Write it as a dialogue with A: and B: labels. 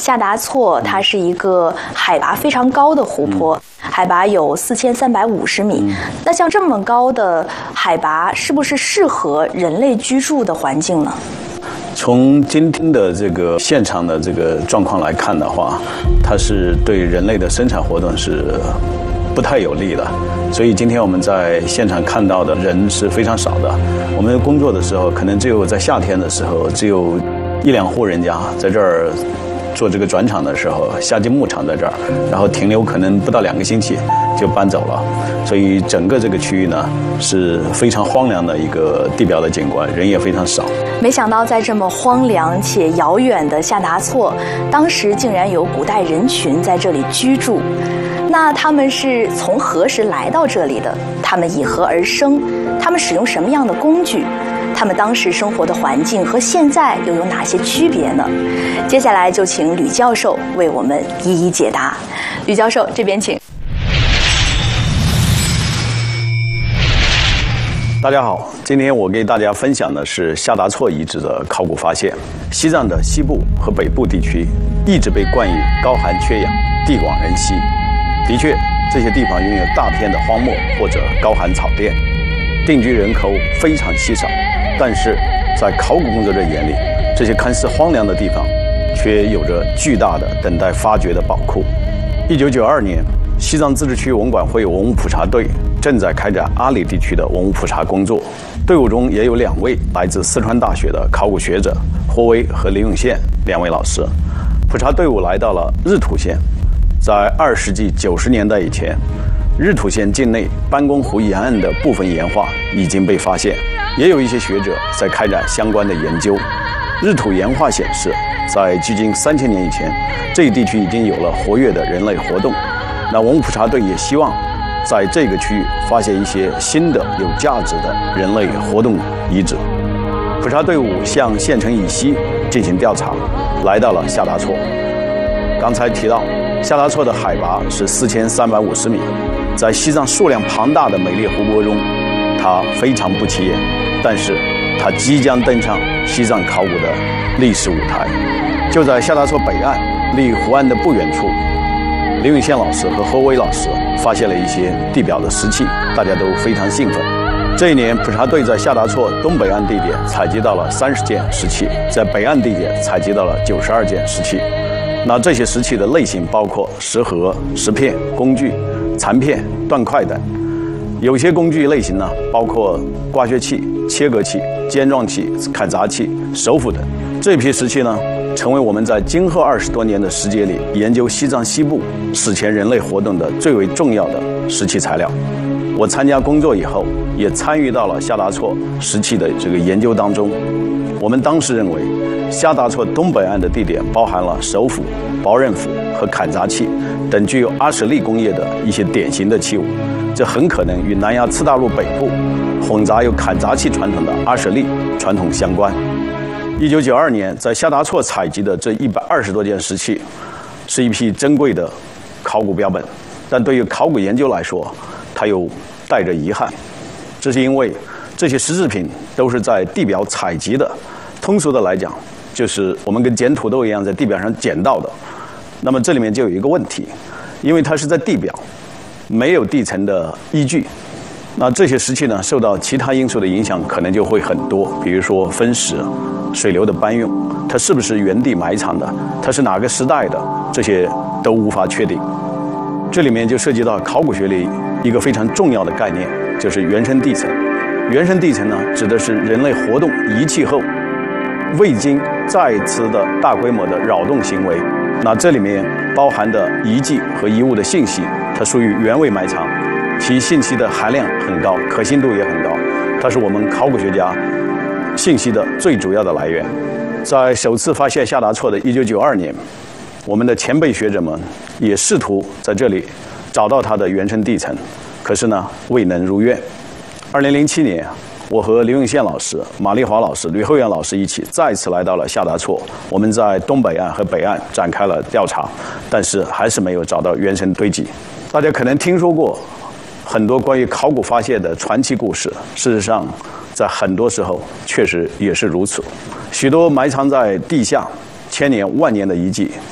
A: 下达措它是一个海拔非常高的湖泊，海拔有4350米。那像这么高的海拔，是不是适合人类居住的环境呢？
B: 从今天的这个现场的这个状况来看的话，它是对人类的生产活动是不太有利的，所以今天我们在现场看到的人是非常少的。我们工作的时候，可能只有在夏天的时候，只有1-2户人家在这儿做这个转场的时候，夏季牧场在这儿，然后停留可能不到2个星期就搬走了，所以整个这个区域呢是非常荒凉的一个地表的景观，人也非常少。
A: 没想到在这么荒凉且遥远的下达措，当时竟然有古代人群在这里居住。那他们是从何时来到这里的？他们以何而生？他们使用什么样的工具？他们当时生活的环境和现在又有哪些区别呢？接下来就请吕教授为我们一一解答。吕教授，这边请。
B: 大家好，今天我给大家分享的是下达措遗址的考古发现。西藏的西部和北部地区一直被冠以高寒缺氧、地广人稀。的确，这些地方拥有大片的荒漠或者高寒草甸，定居人口非常稀少。但是在考古工作者眼里，这些看似荒凉的地方却有着巨大的等待发掘的宝库。1992年，西藏自治区文管会文物普查队正在开展阿里地区的文物普查工作，队伍中也有2位来自四川大学的考古学者霍威和李永宪2位老师。普查队伍来到了日土县，在20世纪90年代以前，日土县境内班公湖沿岸的部分岩画已经被发现，也有一些学者在开展相关的研究。日土岩画显示，在距今3000年以前，这一地区已经有了活跃的人类活动。那文物普查队也希望在这个区域发现一些新的有价值的人类活动遗址。普查队伍向县城以西进行调查，来到了下达措。刚才提到，下达措的海拔是4350米，在西藏数量庞大的美丽湖泊中，它非常不起眼，但是它即将登上西藏考古的历史舞台。就在下达措北岸，离湖岸的不远处，李永宪老师和霍威老师发现了一些地表的石器，大家都非常兴奋。这一年，普查队在下达措东北岸地点采集到了30件石器，在北岸地点采集到了92件石器。那这些石器的类型包括石盒、石片、工具、残片、断块等。有些工具类型呢，包括刮削器、切割器、尖状器、砍砸器、手斧等。这批石器呢，成为我们在今后20多年的时间里研究西藏西部史前人类活动的最为重要的石器材料。我参加工作以后，也参与到了下达措石器的这个研究当中。我们当时认为，下达措东北岸的地点包含了手斧、薄刃斧和砍砸器等具有阿舍利工业的一些典型的器物，这很可能与南亚次大陆北部混杂有砍砸器传统的阿舍利传统相关。1992年，在下达措采集的这120多件石器，是一批珍贵的考古标本，但对于考古研究来说，它又带着遗憾。这是因为这些石制品都是在地表采集的，通俗的来讲，就是我们跟捡土豆一样在地表上捡到的。那么这里面就有一个问题，因为它是在地表，没有地层的依据。那这些石器呢，受到其他因素的影响可能就会很多，比如说分石、水流的搬运，它是不是原地埋藏的，它是哪个时代的，这些都无法确定。这里面就涉及到考古学里一个非常重要的概念，就是原生地层。原生地层呢，指的是人类活动遗弃后未经再次的大规模的扰动行为。那这里面包含的遗迹和遗物的信息，它属于原位埋藏，其信息的含量很高，可信度也很高，它是我们考古学家信息的最主要的来源。在首次发现下达措的1992年，我们的前辈学者们也试图在这里找到它的原生地层，可是呢，未能如愿。2007年，我和刘永宪老师、马丽华老师、吕厚元老师一起再次来到了下达措，我们在东北岸和北岸展开了调查，但是还是没有找到原生堆积。大家可能听说过很多关于考古发现的传奇故事，事实上，在很多时候确实也是如此。许多埋藏在地下千年万年的遗迹，